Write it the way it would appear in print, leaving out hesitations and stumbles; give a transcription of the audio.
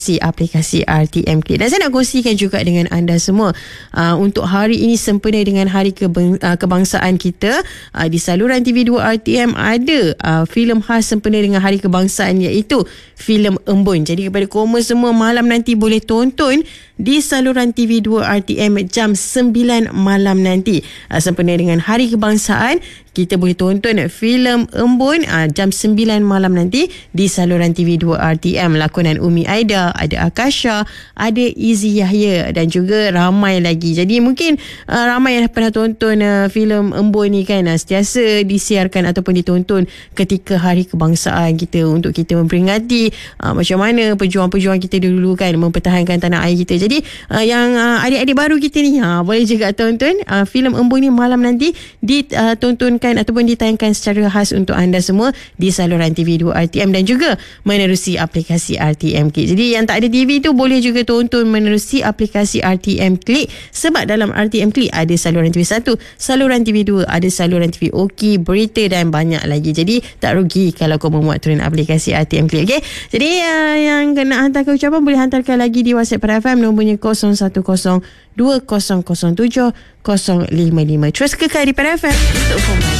aplikasi RTM Klik. Dan saya nak kongsikan juga dengan anda semua untuk hari ini sempena dengan Hari Kebangsaan kita, di saluran TV2 RTM ada filem khas sempena dengan Hari Kebangsaan, iaitu filem Embun. Jadi kepada kamu semua, malam nanti boleh tonton di saluran TV2 RTM jam 9 malam nanti. Sempena dengan Hari Kebangsaan, kita boleh tonton filem Embun jam 9 malam nanti di saluran TV2 RTM. Lakonan Umi Aida, ada Akasha, ada Izzy Yahya dan juga ramai lagi. Jadi mungkin ramai yang pernah tonton filem Embun ni kan, sentiasa disiarkan ataupun ditonton ketika Hari Kebangsaan kita, untuk kita memperingati macam mana pejuang-pejuang kita dulu kan mempertahankan tanah air kita. Jadi yang adik-adik baru kita ni boleh juga tonton filem Embun ni malam nanti, ditontonkan ataupun ditayangkan secara khas untuk anda semua di saluran TV2 RTM dan juga menerusi aplikasi RTM Klik. Jadi yang tak ada TV tu boleh juga tonton menerusi aplikasi RTM Klik, sebab dalam RTM Klik ada saluran TV1, saluran TV2, ada saluran TV OK, berita dan banyak lagi. Jadi tak rugi kalau kau memuat turun aplikasi RTM Klik. Okay? Jadi yang kena hantarkan ucapan boleh hantarkan lagi di WhatsApp Pada FM, nombornya 0102007055. Terus kekal di Pada FM untuk